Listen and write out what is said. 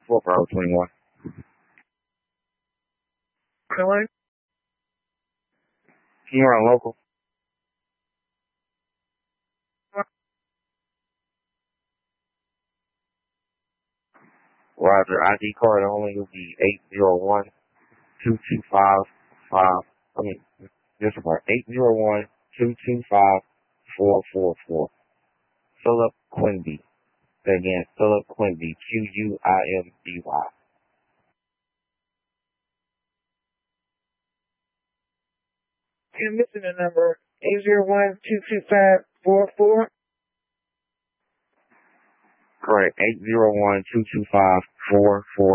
4 Bravo 21. Hello? Can you run local? Roger, ID card only will be 801-225-5. This part, 801-225-444. Philip Quimby. Again, Philip Quimby, Quimby. You're missing the number 801-225-44. Correct, 801-225-4444.